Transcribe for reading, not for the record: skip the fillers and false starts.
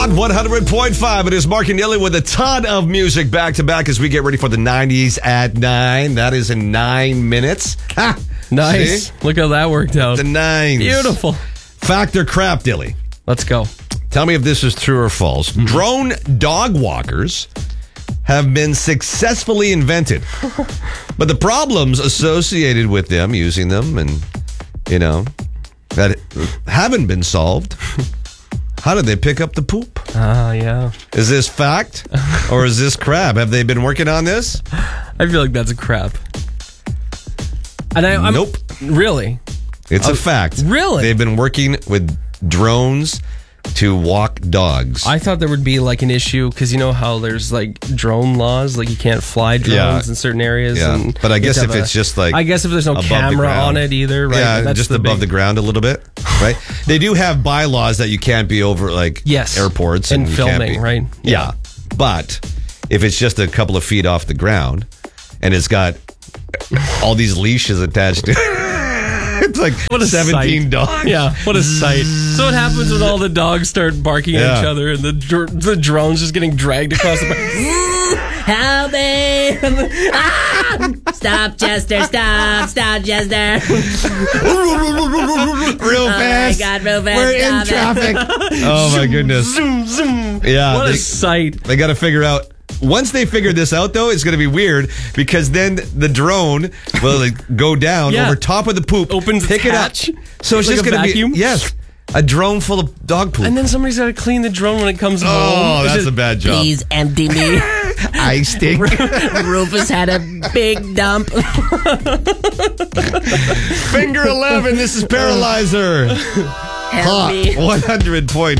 Hot 100.5. It is Mark and Neely with a ton of music back to back as we get ready for the 90s at 9. That is in 9 minutes. Ha! Nice. See? Look how that worked out. The 9s. Beautiful. Fact or crap, Dilly? Let's go. Tell me if this is true or false. Drone dog walkers have been successfully invented, but the problems associated with them, using them, and, that haven't been solved. How did they pick up the poop? Yeah. Is this fact or is this crap? Have they been working on this? I feel like that's a crap. And Nope. Really? It's a fact. Really? They've been working with drones to walk dogs. I thought there would be like an issue because you know how there's like drone laws, like you can't fly drones in certain areas. Yeah, and but I guess you have if it's just like I guess if there's no above the camera ground. on it either, right? Yeah, That's just the above the ground a little bit, right? They do have bylaws that you can't be over like airports and you can't filming, be- right? Yeah, but if it's just a couple of feet off the ground and it's got all these leashes attached to it. It's like What a 17 sight. dogs. Yeah, what a sight. So what happens when all the dogs start barking at each other and the drone's just getting dragged across the Help me! Stop, Chester! Stop, Chester! Real Oh fast. my God, real fast! We're in Stop it. traffic. Oh my goodness. zoom, zoom. Yeah. What a sight. They got to figure out. Once they figure this out, though, it's going to be weird because then the drone will like, go down over top of the poop, opens pick its it hatch. up. So it's Like just a going to vacuum? be a drone full of dog poop. And then somebody's got to clean the drone when it comes home. Oh, It's that's just- a bad job. Please empty me. I stink. Rufus had a big dump. Finger 11. This is Paralyzer. Help Hot me. 100.5.